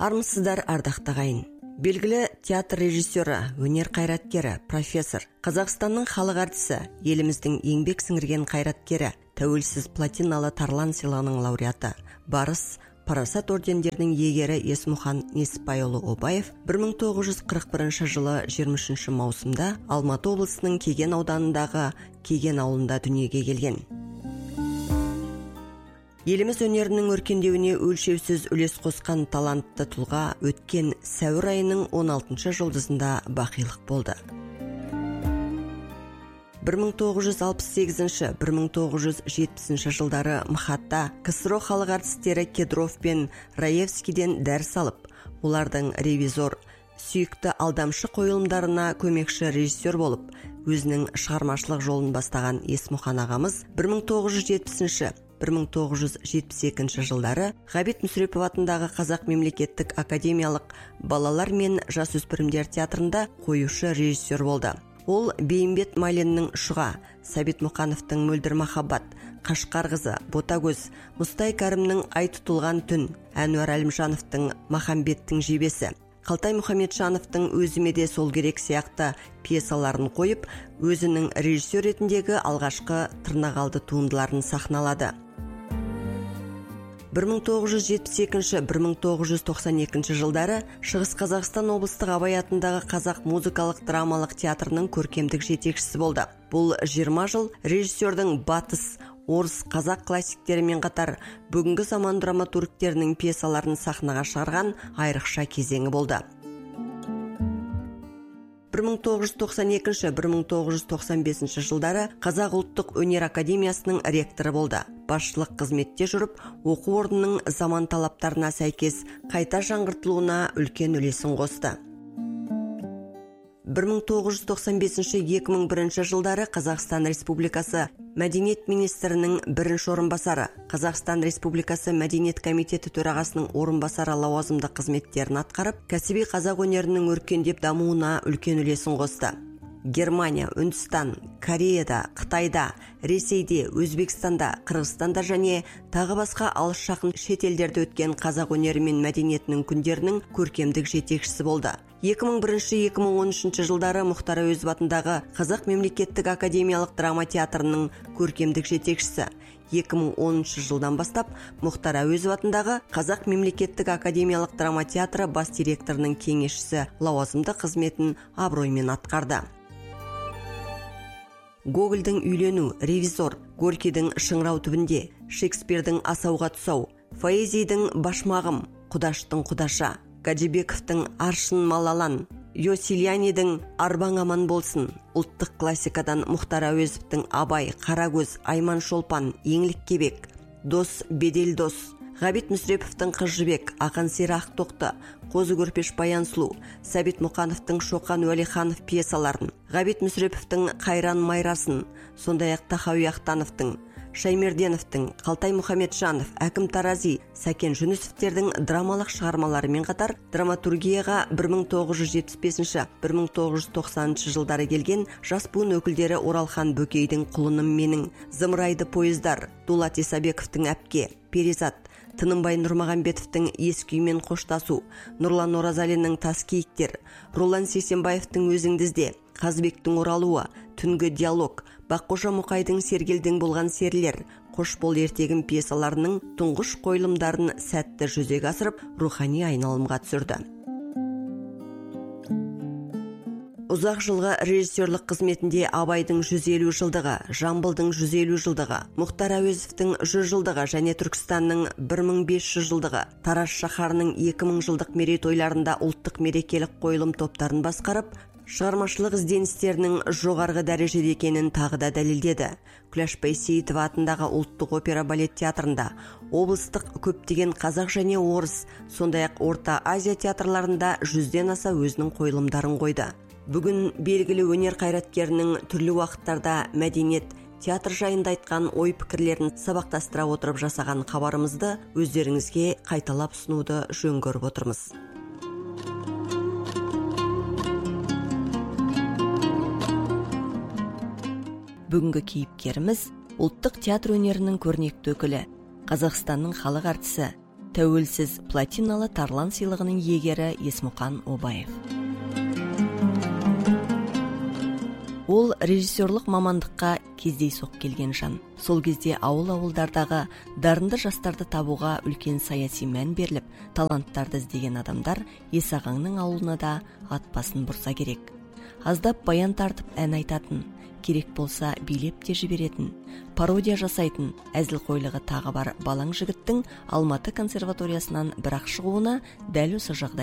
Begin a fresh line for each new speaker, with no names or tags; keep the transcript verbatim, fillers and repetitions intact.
Армысыздар, ардақты ағайын. Белгілі театр режиссері, өнер қайраткері, профессор, Қазақстанның халық артисі, еліміздің еңбек сіңірген қайраткері, тәуелсіз платиналы Тарлан сыйлығының лауреаты, Барыс, Парасат ордендерінің иегері Есмұхан Несіпбайұлы Обаев бір мың тоғыз жүз қырық бірінші жылы жиырма үшінші маусымда Алматы облысының Кеген ауданындағы Кеген ауылында дүниеге келген. Еліміз өнерінің өркендеуіне өлшеусіз үлес қосқан талантты тұлға өткен сәуір айының он алтыншы жұлдызында бақилық болды. бір мың тоғыз жүз алпыс сегізінші - бір мың тоғыз жүз жетпісінші жылдары МХАТта КСРО халық артистері Кедров пен Раевскийден дәріс алып, олардың ревизор, сүйікті алдамшы қойылымдарына көмекші режиссер болып, өзінің шығармашылық жолын бастаған Есмұхан ағамыз бір мың тоғыз жүз жетпісінші - бір мың тоғыз жүз жетпіс екінші жылдары Ғабит Мүсірепов атындағы Қазақ мемлекеттік академиялық балалар мен жасөспірімдер театрында қоюшы режиссер болды. Ол Бейімбет Майлиннің Шұға, Сәбит Мұқановтың Мөлдір махаббат, Қашқар қызы, Ботагөз, Мұстай Кәрімнің Ай тұтылған түн, Әнуар Әлімжановтың Махамбеттің жебесі, Қалтай Мұхамеджановтың Өзіме де сол керек сияқты пьесаларын қойып, өзінің режиссер ретіндегі алғашқы тырнақалды туындыларын сахналады. бір мың тоғыз жүз жетпіс екінші - бір мың тоғыз жүз тоқсан екінші жылдары Шығыс Қазақстан облыстық Абай атындағы Қазақ музыкалық драмалық театрының көркемдік жетекшісі болды. Бұл жиырма жыл режиссердің батыс, орыс, қазақ классиктерімен қатар бүгінгі заман драматургтерінің пьесаларын сахнаға шығарған айрықша кезеңі болды. бір мың тоғыз жүз тоқсан екінші - бір мың тоғыз жүз тоқсан бесінші жылдары Қазақ ұлттық өнер академиясының ректоры болды. Басшылық қызметте жүріп, оқу орнының заман талаптарына сәйкес қайта жаңғыртылуына үлкен үлесін қосты. бір мың тоғыз жүз тоқсан бесінші - екі мың бірінші жылдары Қазақстан Республикасы Мәдениет министрінің бірінші орынбасары, Қазақстан Республикасы Мәдениет комитеті төрағасының орынбасары лауазымды қызметтерін атқарып, кәсіби қазақ өнерінің өркендеп дамуына үлкен үлесін қосты. Германия, Үндістан, Кореяда, Қытайда, Ресейде, Өзбекстанда, Қырғызстанда және тағы басқа алыс жақын шетелдерде өткен қазақ өнері мен мәдениетінің күндерінің көркемдік жетекшісі болды. екі мың бірінші - екі мың он үшінші жылдары Мұхтар Әуезов атындағы Қазақ мемлекеттік академиялық драма театрының көркемдік жетекшісі. екі мың оныншы жылдан бастап Мұхтар Әуезов атындағы Қазақ мемлекеттік академиялық драма театры бас директорының кеңесшісі лауазымды қызметін абыроймен атқарды. Гогольдің Үйлену, ревизор, Горькийдің Шыңырау түбінде, Шекспирдің Асауға тұсау, Фаезидің Башмағым, Құдаштың Құдаша, Гаджибековтың Аршын Малалан, Йосильянидің Арбаң аман болсын, ұлттық классикадан Мұхтар Әуезовтің Абай, Қарагөз, Айман Шолпан, Еңлік Кебек, Дос, Бедел дос, Ғабит Мүсіреповтің Қыз жібек, Ақан сері Ақтоқты, Қозы көрпеш Баян сұлу, Сәбит Мұқановтың Шоқан Уәлиханов пьесаларын, Ғабит Мүсіреповтің Қайран Майрасын, сондай-ақ Тахауи Ахтановтың, Шаймерденовтың, Қалтай Мұхамеджанов, Әкім Тарази, Сәкен Жүнісовтердің драмалық шығармаларымен қатар драматургияға бір мың тоғыз жүз жетпіс бесінші - бір мың тоғыз жүз тоқсаныншы жылдары келген жас буын өкілдері Оралхан Бөкейдің Құлыным менің, Зымырайды пойыздар, Дулат Исабековтың Әпке, Перизат, Тынымбай Нұрмағамбетовтің Ескі үймен қоштасу, Нұрлан Оразалиннің Тас киіктер, Ролан Сейсенбаевтың Өзіңді ізде, Қазбектің Оралуы, Түнгі диалог, Баққожа Мұқайдың Сергелдің болған серлер, Қош бол ертегім пьесаларының тұңғыш қойылымдарын сәтті жүзеге асырып, рухани айналымға түсірді. Ұзақ жылғы режиссерлік қызметінде Абайдың жүз елу жылдығы, Жамбылдың жүз елу жылдығы, Мұхтар Әуезовтің жүз жылдығы және Түркістанның бір мың бес жүз жылдығы, Тараз шаһарының екі мың жылдық мерейтойларында ұлттық мерекелік қойылым топтарын басқарып, шығармашылық ізденістерінің жоғарғы дәрежеде екенін тағы да дәлелдеді. Күләш Байсейітова атындағы ұлттық опера балет театрында, облыстық көптеген қазақ және орыс, сондай-ақ Орта Азия театрларында жүзден аса өзінің қойылымдарын қойды. Бүгін белгілі өнер қайраткерінің түрлі уақыттарда мәдениет, театр жайында айтқан ой пікірлерін сабақтастыра отырып жасаған хабарымызды өздеріңізге қайталап ұсынуды жөн көріп отырмыз. Бүгінгі кейіпкеріміз ұлттық театр өнерінің көрнекті өкілі, Қазақстанның халық артисі, тәуелсіз платиналы тарлан сыйлығының иегері Есмұқан Обаев. Ол режиссерлық мамандыққа кездейсоқ келген жан. Сол кезде ауыл-ауылдардағы дарынды жастарды табуға үлкен саяси мән беріліп, таланттарды іздеген адамдар Есағаңның ауылына да ат басын бұрса керек. Аздап баян тартып ән айтатын, керек болса билеп те жіберетін, пародия жасайтын, әзілқойлығы тағы бар балаң жігіттің Алматы консерваториясынан бірақ шығуына дәл осы жағдай